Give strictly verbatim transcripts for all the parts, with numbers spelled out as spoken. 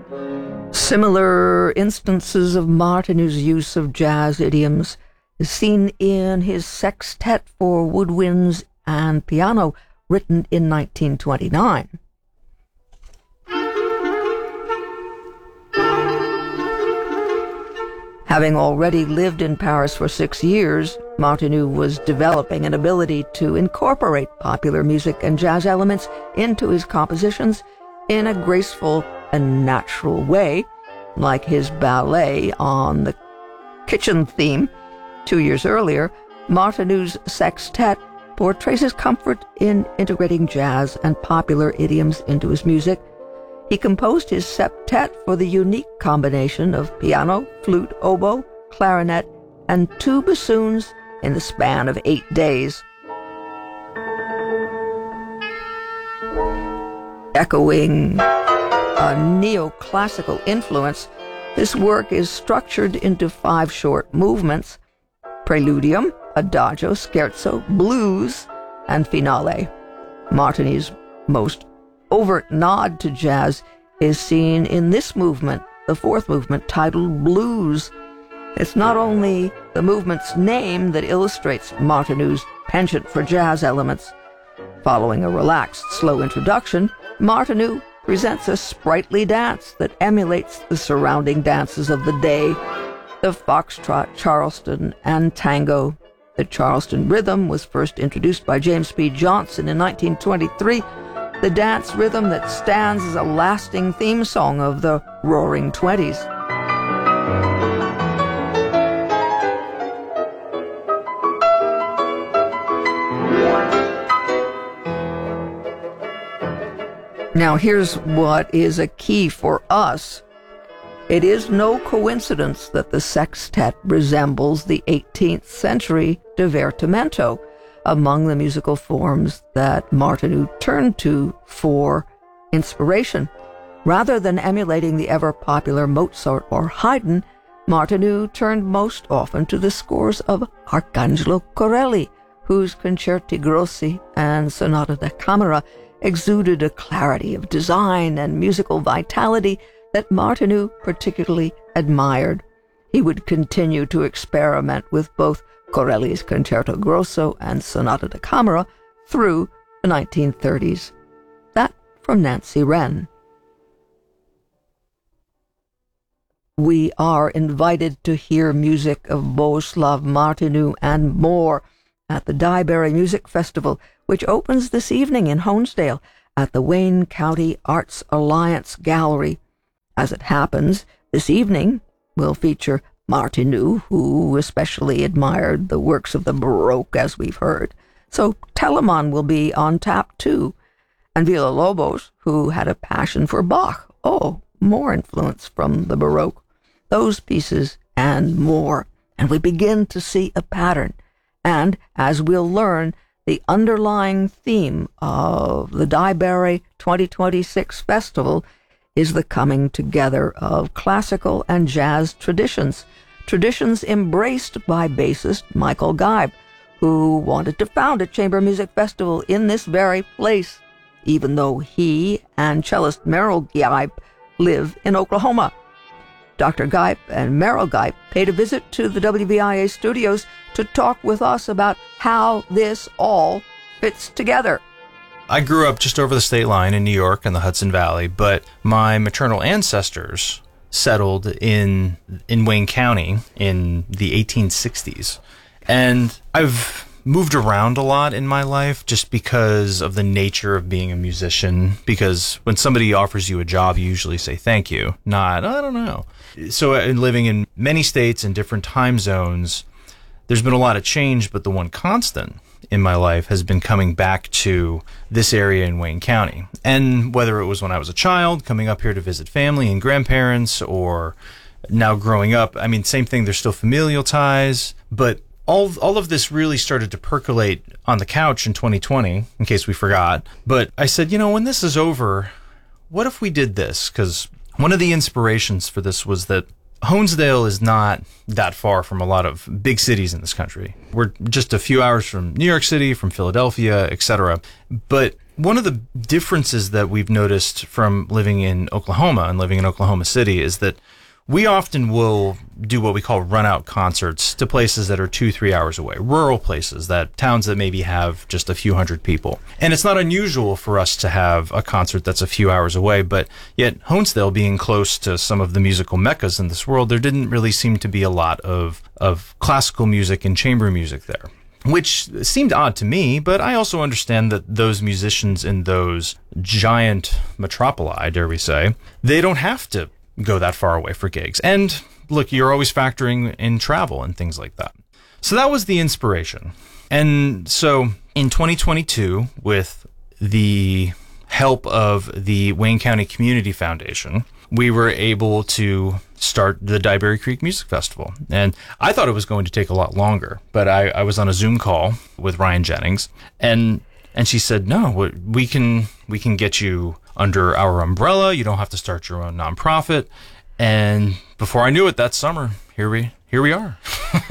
Similar instances of Martinou's use of jazz idioms is seen in his sextet for woodwinds and piano, written in nineteen twenty-nine. Having already lived in Paris for six years, Martinou was developing an ability to incorporate popular music and jazz elements into his compositions in a graceful and natural way, like his ballet on the kitchen theme. Two years earlier, Martinou's sextet portrays his comfort in integrating jazz and popular idioms into his music. He composed his septet for the unique combination of piano, flute, oboe, clarinet, and two bassoons in the span of eight days. Echoing a neoclassical influence, this work is structured into five short movements: preludium, adagio, scherzo, blues, and finale. Martinou's most overt nod to jazz is seen in this movement, the fourth movement, titled Blues. It's not only the movement's name that illustrates Martinou's penchant for jazz elements. Following a relaxed, slow introduction, Martinou presents a sprightly dance that emulates the surrounding dances of the day, the foxtrot, Charleston, and tango. The Charleston rhythm was first introduced by James P. Johnson in nineteen twenty-three, the dance rhythm that stands as a lasting theme song of the Roaring Twenties. Now here's what is a key for us. It is no coincidence that the sextet resembles the eighteenth century divertimento, among the musical forms that Martinou turned to for inspiration. Rather than emulating the ever-popular Mozart or Haydn, Martinou turned most often to the scores of Arcangelo Corelli, whose Concerti Grossi and Sonata da Camera exuded a clarity of design and musical vitality that Martinou particularly admired. He would continue to experiment with both Corelli's Concerto Grosso and Sonata da Camera through the nineteen thirties. That from Nancy Wren. We are invited to hear music of Bohuslav Martinou and more at the Dyeberry Music Festival, which opens this evening in Honesdale at the Wayne County Arts Alliance Gallery. As it happens, this evening will feature Martinou, who especially admired the works of the Baroque, as we've heard. So Telemann will be on tap too, and Villa-Lobos, who had a passion for Bach. Oh, more influence from the Baroque. Those pieces and more. And we begin to see a pattern. And, as we'll learn, the underlying theme of the Dyeberry twenty twenty-six Festival is the coming together of classical and jazz traditions, traditions embraced by bassist Michael Geib, who wanted to found a chamber music festival in this very place, even though he and cellist Merrill Geib live in Oklahoma. Doctor Geib and Merrill Geib paid a visit to the W V I A studios to talk with us about how this all fits together. I grew up just over the state line in New York in the Hudson Valley, but my maternal ancestors settled in in Wayne County in the eighteen sixties. And I've moved around a lot in my life just because of the nature of being a musician, because when somebody offers you a job, you usually say thank you, not, I don't know. So in living in many states and different time zones, there's been a lot of change, but the one constant in my life has been coming back to this area in Wayne County. And whether it was when I was a child, coming up here to visit family and grandparents, or now growing up, I mean, same thing, there's still familial ties, but all all of this really started to percolate on the couch in twenty twenty, in case we forgot. But I said, you know, when this is over, what if we did this? Because one of the inspirations for this was that Honesdale is not that far from a lot of big cities in this country. We're just a few hours from New York City, from Philadelphia, et cetera. But one of the differences that we've noticed from living in Oklahoma and living in Oklahoma City is that we often will do what we call run-out concerts to places that are two, three hours away, rural places, that towns that maybe have just a few hundred people. And it's not unusual for us to have a concert that's a few hours away, but yet Honesdale being close to some of the musical meccas in this world, there didn't really seem to be a lot of, of classical music and chamber music there, which seemed odd to me, but I also understand that those musicians in those giant metropoli, dare we say, they don't have to go that far away for gigs. And look, you're always factoring in travel and things like that. So that was the inspiration. And so in twenty twenty-two, with the help of the Wayne County Community Foundation, we were able to start the Dyeberry Creek Music Festival. And I thought it was going to take a lot longer, but I, I was on a Zoom call with Ryan Jennings, and and she said, no, we can we can get you under our umbrella. You don't have to start your own nonprofit. And before I knew it, that summer, here we here we are.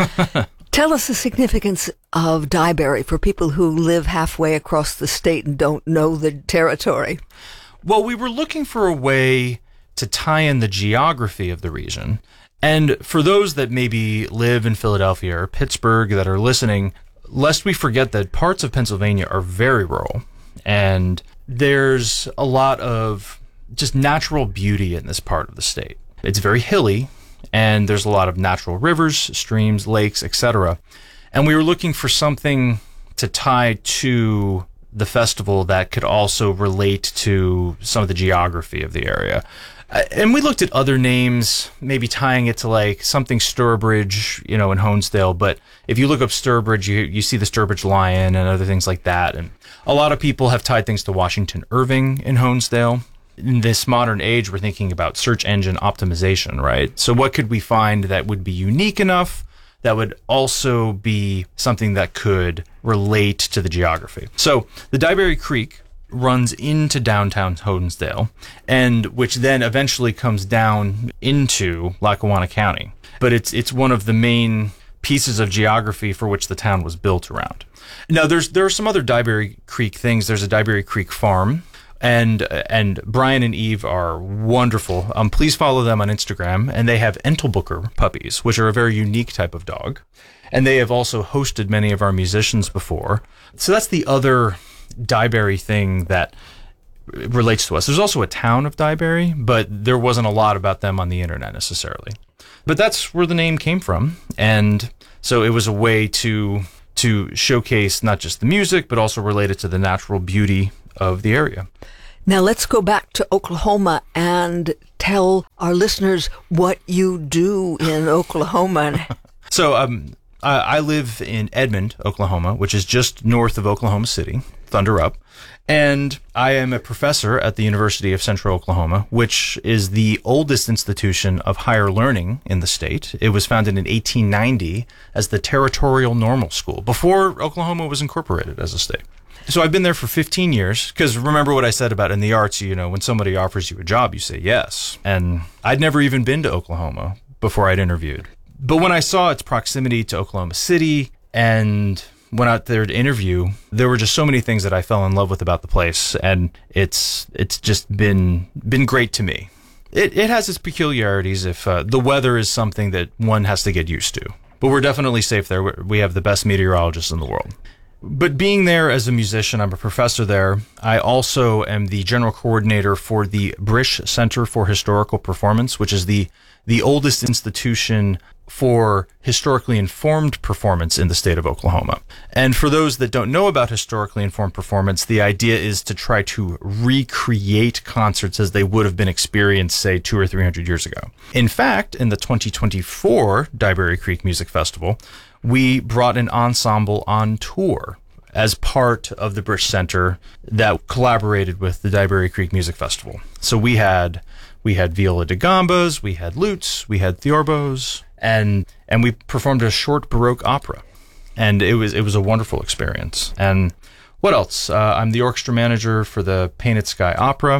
Tell us the significance of Dyeberry for people who live halfway across the state and don't know the territory. Well, we were looking for a way to tie in the geography of the region. And for those that maybe live in Philadelphia or Pittsburgh that are listening, lest we forget that parts of Pennsylvania are very rural, and there's a lot of just natural beauty in this part of the state. It's very hilly, and there's a lot of natural rivers, streams, lakes, et cetera. And we were looking for something to tie to the festival that could also relate to some of the geography of the area. Uh, and we looked at other names, maybe tying it to like something Sturbridge, you know, in Honesdale. But if you look up Sturbridge, you you see the Sturbridge Lion and other things like that. And a lot of people have tied things to Washington Irving in Honesdale. In this modern age, we're thinking about search engine optimization, right? So what could we find that would be unique enough that would also be something that could relate to the geography? So the Dyeberry Creek runs into downtown Honesdale, and which then eventually comes down into Lackawanna County. But it's it's one of the main pieces of geography for which the town was built around. Now, there's there are some other Dyeberry Creek things. There's a Dyeberry Creek farm, and and Brian and Eve are wonderful. Um, please follow them on Instagram, and they have Entlebucher puppies, which are a very unique type of dog. And they have also hosted many of our musicians before. So that's the other Dyeberry thing that relates to us. There's also a town of Dyeberry, but there wasn't a lot about them on the internet necessarily. But that's where the name came from, and so it was a way to to showcase not just the music, but also relate it to the natural beauty of the area. Now let's go back to Oklahoma and tell our listeners what you do in Oklahoma. So um, I, I live in Edmond, Oklahoma, which is just north of Oklahoma City, Thunder Up. And I am a professor at the University of Central Oklahoma, which is the oldest institution of higher learning in the state. It was founded in eighteen ninety as the Territorial Normal School, before Oklahoma was incorporated as a state. So I've been there for fifteen years, because remember what I said about in the arts, you know, when somebody offers you a job, you say yes. And I'd never even been to Oklahoma before I'd interviewed. But when I saw its proximity to Oklahoma City and went out there to interview, there were just so many things that I fell in love with about the place, and it's it's just been been great to me. It it has its peculiarities. If uh, the weather is something that one has to get used to, but we're definitely safe there. We have the best meteorologists in the world. But being there as a musician, I'm a professor there. I also am the general coordinator for the Brish Center for Historical Performance, which is the the oldest institution for historically informed performance in the state of Oklahoma. And for those that don't know about historically informed performance, the idea is to try to recreate concerts as they would have been experienced, say, two or three hundred years ago. In fact, in the twenty twenty-four Dyeberry Creek Music Festival, we brought an ensemble on tour as part of the Brish Center that collaborated with the Dyeberry Creek Music Festival. So we had we had viola da gambas, we had lutes, we had theorbos, and and we performed a short Baroque opera, and it was it was a wonderful experience. And what else? Uh, I'm the orchestra manager for the Painted Sky Opera,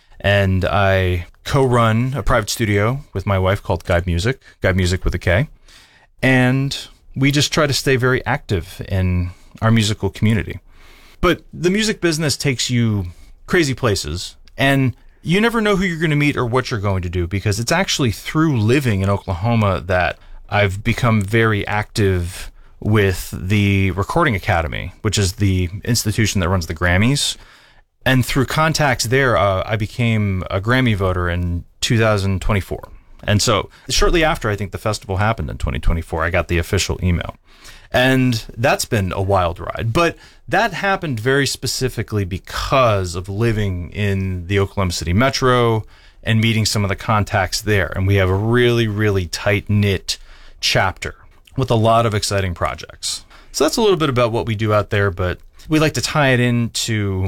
and I co-run a private studio with my wife called Guide Music, Guide Music with a K, and we just try to stay very active in our musical community. But the music business takes you crazy places, and you never know who you're going to meet or what you're going to do, because it's actually through living in Oklahoma that I've become very active with the Recording Academy, which is the institution that runs the Grammys. And through contacts there, uh, I became a Grammy voter in two thousand twenty-four. And so shortly after, I think the festival happened in twenty twenty-four, I got the official email. And that's been a wild ride. But that happened very specifically because of living in the Oklahoma City Metro and meeting some of the contacts there. And we have a really, really tight-knit chapter with a lot of exciting projects. So that's a little bit about what we do out there, but we like to tie it into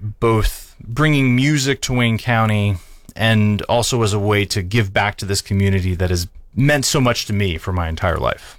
both bringing music to Wayne County and also as a way to give back to this community that has meant so much to me for my entire life.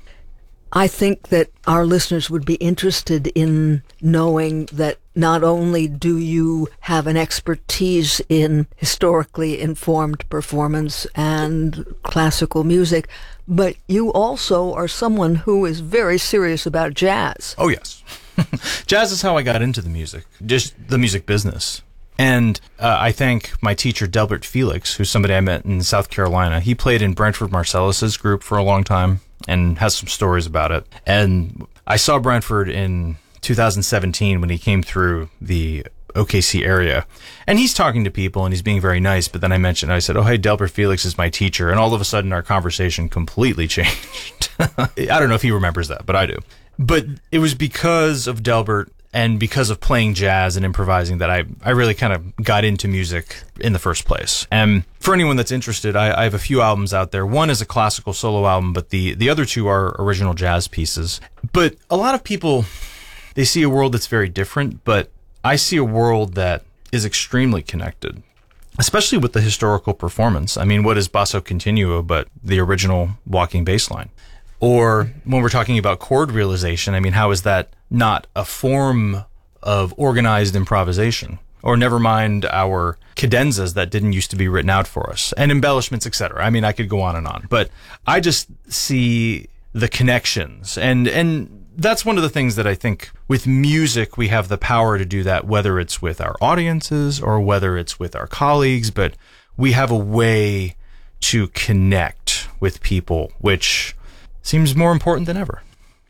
I think that our listeners would be interested in knowing that not only do you have an expertise in historically informed performance and classical music, but you also are someone who is very serious about jazz. Oh, yes. Jazz is how I got into the music, just the music business. And uh, I thank my teacher, Delbert Felix, who's somebody I met in South Carolina. He played in Branford Marsalis' group for a long time and has some stories about it. And I saw Branford in two thousand seventeen when he came through the O K C area. And he's talking to people and he's being very nice. But then I mentioned, I said, oh, hey, Delbert Felix is my teacher. And all of a sudden our conversation completely changed. I don't know if he remembers that, but I do. But it was because of Delbert and because of playing jazz and improvising that I, I really kind of got into music in the first place. And for anyone that's interested, I, I have a few albums out there. One is a classical solo album, but the, the other two are original jazz pieces. But a lot of people, they see a world that's very different, but I see a world that is extremely connected, especially with the historical performance. I mean, what is Basso Continuo but the original walking bass line? Or when we're talking about chord realization, I mean, how is that not a form of organized improvisation? Or never mind our cadenzas that didn't used to be written out for us, and embellishments, et cetera. I mean, I could go on and on, but I just see the connections. And, and that's one of the things that I think with music, we have the power to do that, whether it's with our audiences or whether it's with our colleagues, but we have a way to connect with people, which seems more important than ever.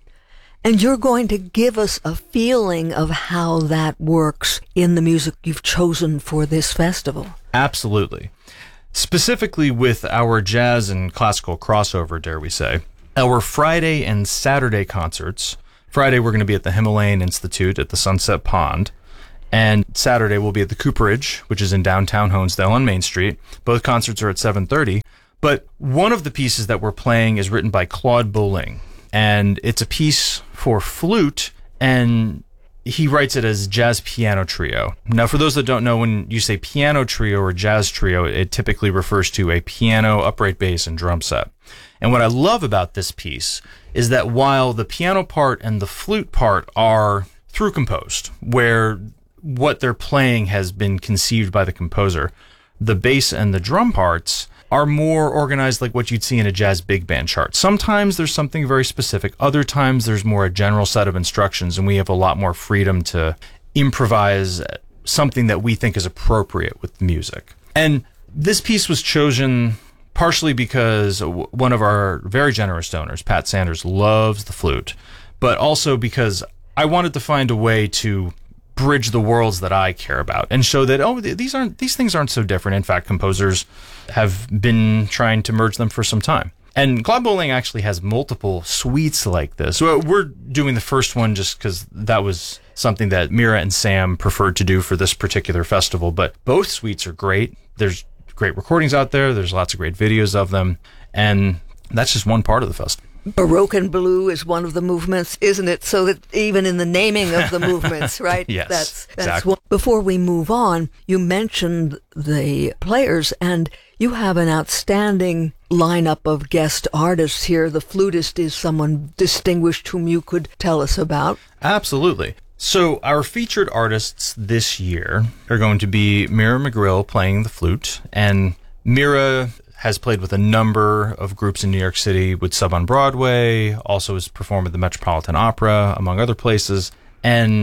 And you're going to give us a feeling of how that works in the music you've chosen for this festival. Absolutely. Specifically with our jazz and classical crossover, dare we say, our Friday and Saturday concerts. Friday, we're going to be at the Himalayan Institute at the Sunset Pond. And Saturday, we'll be at the Cooperage, which is in downtown Honesdale on Main Street. Both concerts are at seven thirty. But one of the pieces that we're playing is written by Claude Bolling, and it's a piece for flute, and he writes it as jazz piano trio. Now, for those that don't know, when you say piano trio or jazz trio, it typically refers to a piano, upright bass, and drum set. And what I love about this piece is that while the piano part and the flute part are through composed, where what they're playing has been conceived by the composer, the bass and the drum parts are more organized like what you'd see in a jazz big band chart. Sometimes there's something very specific. Other times there's more a general set of instructions, and we have a lot more freedom to improvise something that we think is appropriate with the music. And this piece was chosen partially because one of our very generous donors, Pat Sanders, loves the flute, but also because I wanted to find a way to bridge the worlds that I care about and show that, oh, these aren't these things aren't so different. In fact, composers have been trying to merge them for some time. And Claude Bolling actually has multiple suites like this. So we're doing the first one just because that was something that Mira and Sam preferred to do for this particular festival. But both suites are great. There's great recordings out there. There's lots of great videos of them. And that's just one part of the festival. Baroque and Blue is one of the movements, isn't it? So that even in the naming of the movements, right? Yes, that's, that's exactly. One. Before we move on, you mentioned the players, and you have an outstanding lineup of guest artists here. The flutist is someone distinguished whom you could tell us about. Absolutely. So our featured artists this year are going to be Mira McGrill playing the flute, and Mira has played with a number of groups in New York City, would sub on Broadway, also has performed at the Metropolitan Opera, among other places. And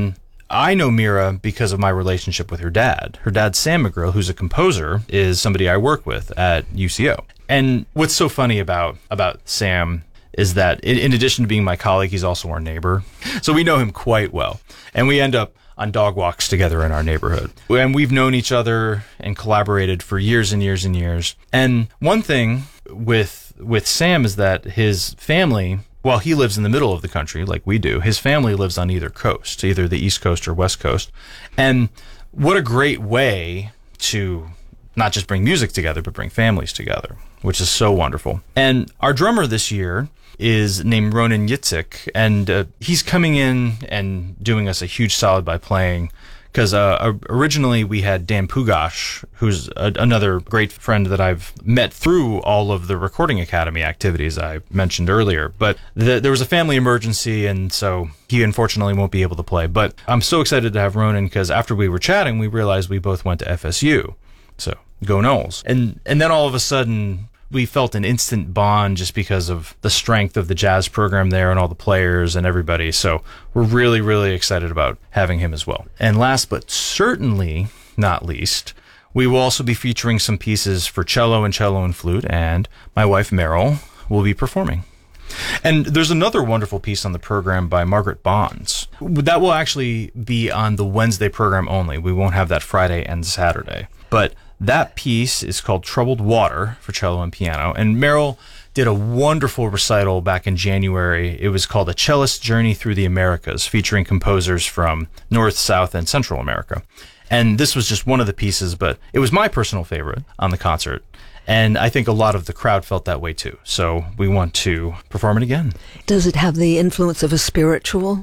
I know Mira because of my relationship with her dad. Her dad, Sam McGrill, who's a composer, is somebody I work with at U C O. And what's so funny about, about Sam is that in, in addition to being my colleague, he's also our neighbor. So we know him quite well. And we end up on dog walks together in our neighborhood. And we've known each other and collaborated for years and years and years. And one thing with with Sam is that his family, while he lives in the middle of the country like we do, his family lives on either coast, either the East Coast or West Coast. And what a great way to not just bring music together, but bring families together, which is so wonderful. And our drummer this year is named Ronan Yitzhak, and uh, he's coming in and doing us a huge solid by playing, because uh, originally we had Dan Pugash, who's a, another great friend that I've met through all of the Recording Academy activities I mentioned earlier. But the, there was a family emergency, and so he unfortunately won't be able to play. But I'm so excited to have Ronan, because after we were chatting, we realized we both went to F S U. So go Knowles. And, and then all of a sudden, we felt an instant bond just because of the strength of the jazz program there and all the players and everybody. So we're really, really excited about having him as well. And last but certainly not least, we will also be featuring some pieces for cello and cello and flute, and my wife Meryl will be performing. And there's another wonderful piece on the program by Margaret Bonds. That will actually be on the Wednesday program only. We won't have that Friday and Saturday. But that piece is called Troubled Water for cello and piano. And Meryl did a wonderful recital back in January. It was called A Cellist's Journey Through the Americas, featuring composers from North, South, and Central America. And this was just one of the pieces, but it was my personal favorite on the concert. And I think a lot of the crowd felt that way too. So we want to perform it again. Does it have the influence of a spiritual?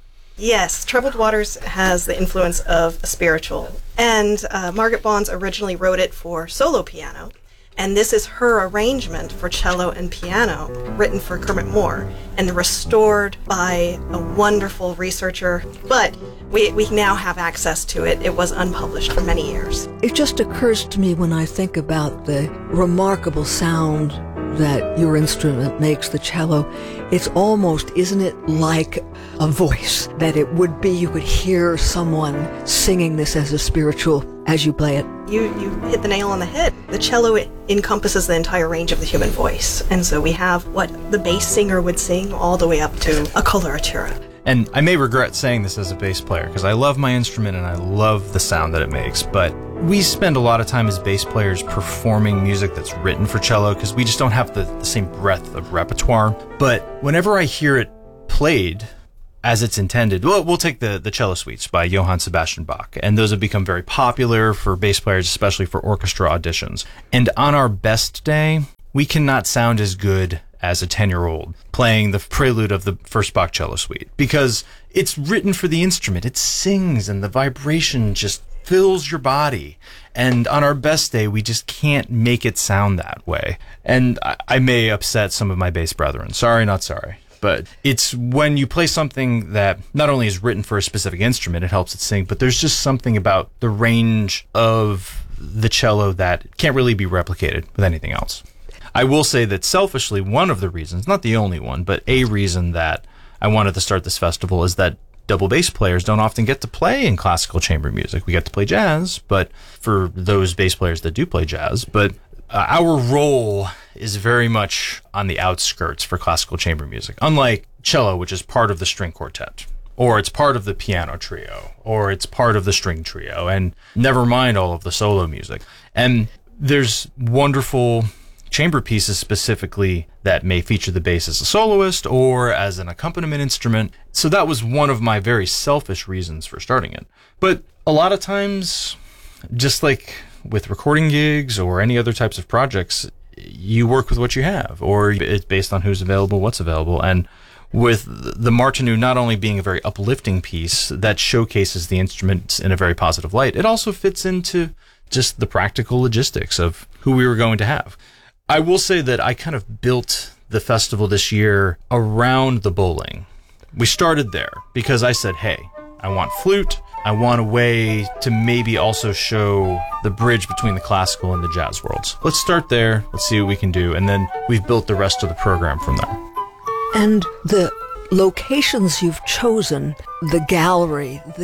Yes, Troubled Waters has the influence of a spiritual. And uh, Margaret Bonds originally wrote it for solo piano. And this is her arrangement for cello and piano, written for Kermit Moore, and restored by a wonderful researcher. But we, we now have access to it. It was unpublished for many years. It just occurs to me when I think about the remarkable sound that your instrument makes, the cello, it's almost, isn't it, like a voice that it would be, you could hear someone singing this as a spiritual as you play it. You you hit the nail on the head. The cello, it encompasses the entire range of the human voice. And so we have what the bass singer would sing all the way up to a coloratura. And I may regret saying this as a bass player, because I love my instrument and I love the sound that it makes, but we spend a lot of time as bass players performing music that's written for cello, because we just don't have the, the same breadth of repertoire. But whenever I hear it played as it's intended, well, we'll take the, the cello suites by Johann Sebastian Bach, and those have become very popular for bass players, especially for orchestra auditions. And on our best day, we cannot sound as good as a ten-year-old playing the prelude of the first Bach cello suite, because it's written for the instrument. It sings, and the vibration just fills your body. And on our best day, we just can't make it sound that way. And I, I may upset some of my bass brethren. Sorry, not sorry. But it's when you play something that not only is written for a specific instrument, it helps it sing, but there's just something about the range of the cello that can't really be replicated with anything else. I will say that selfishly, one of the reasons, not the only one, but a reason that I wanted to start this festival is that double bass players don't often get to play in classical chamber music. We get to play jazz, but for those bass players that do play jazz, but uh, our role is very much on the outskirts for classical chamber music, unlike cello, which is part of the string quartet, or it's part of the piano trio, or it's part of the string trio, and never mind all of the solo music. And there's wonderful chamber pieces specifically that may feature the bass as a soloist or as an accompaniment instrument. So that was one of my very selfish reasons for starting it. But a lot of times, just like with recording gigs or any other types of projects, you work with what you have, or it's based on who's available, what's available. And with the Martinů not only being a very uplifting piece that showcases the instruments in a very positive light, it also fits into just the practical logistics of who we were going to have. I will say that I kind of built the festival this year around the bowling. We started there because I said, hey, I want flute. I want a way to maybe also show the bridge between the classical and the jazz worlds. Let's start there. Let's see what we can do. And then we've built the rest of the program from there. And the locations you've chosen, the gallery, the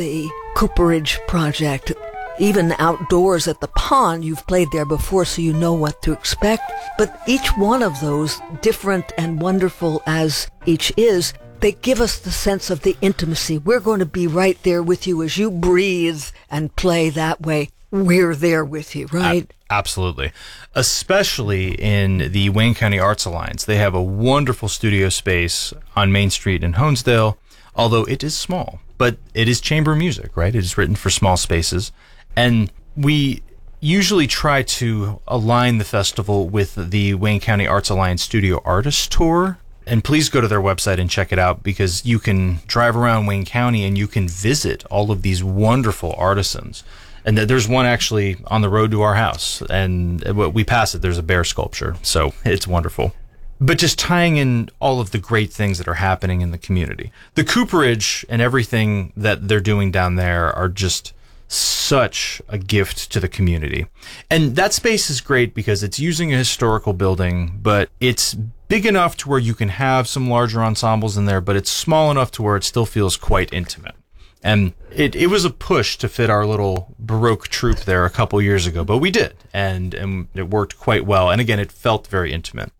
Cooperage Project. Even outdoors at the pond, you've played there before, so you know what to expect. But each one of those, different and wonderful as each is, they give us the sense of the intimacy. We're going to be right there with you as you breathe and play that way. We're there with you, right? A- absolutely. Especially in the Wayne County Arts Alliance. They have a wonderful studio space on Main Street in Honesdale, although it is small. But it is chamber music, right? It is written for small spaces. And we usually try to align the festival with the Wayne County Arts Alliance Studio Artist Tour. And please go to their website and check it out, because you can drive around Wayne County and you can visit all of these wonderful artisans. And there's one actually on the road to our house, and we pass it, there's a bear sculpture. So it's wonderful. But just tying in all of the great things that are happening in the community. The Cooperage and everything that they're doing down there are just such a gift to the community. And that space is great because it's using a historical building, but it's big enough to where you can have some larger ensembles in there, but it's small enough to where it still feels quite intimate. And it, it was a push to fit our little Baroque troupe there a couple years ago, but we did, and, and it worked quite well. And again, it felt very intimate.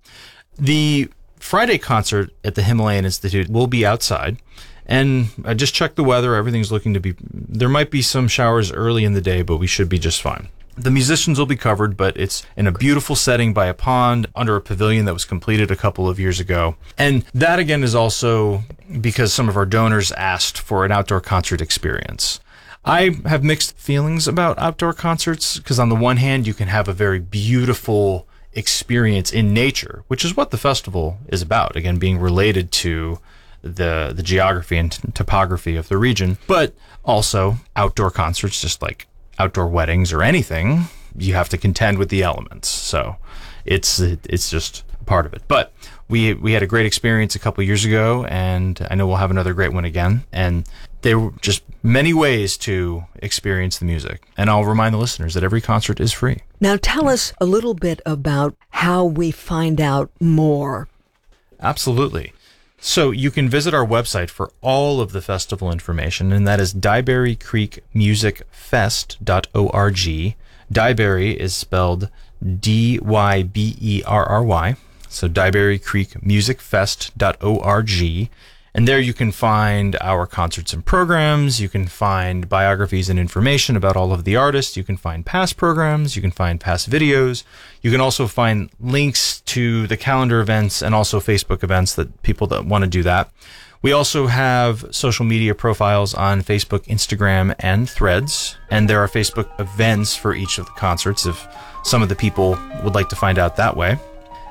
The Friday concert at the Himalayan Institute will be outside. And I just checked the weather. Everything's looking to be... There might be some showers early in the day, but we should be just fine. The musicians will be covered, but it's in a beautiful setting by a pond under a pavilion that was completed a couple of years ago. And that, again, is also because some of our donors asked for an outdoor concert experience. I have mixed feelings about outdoor concerts because on the one hand, you can have a very beautiful experience in nature, which is what the festival is about. Again, being related to the the geography and t- topography of the region, but also outdoor concerts, just like outdoor weddings or anything, you have to contend with the elements. So it's it's just a part of it. But we we had a great experience a couple years ago, and I know we'll have another great one again. And there were just many ways to experience the music. And I'll remind the listeners that every concert is free. Now tell us a little bit about how we find out more. Absolutely. So you can visit our website for all of the festival information, and that is Dyeberry Creek Music Fest dot org. Dyeberry is spelled D Y B E R R Y, so Dyeberry Creek Music Fest dot org. And there you can find our concerts and programs, you can find biographies and information about all of the artists, you can find past programs, you can find past videos, you can also find links to the calendar events and also Facebook events that people that want to do that. We also have social media profiles on Facebook, Instagram, and Threads, and there are Facebook events for each of the concerts if some of the people would like to find out that way.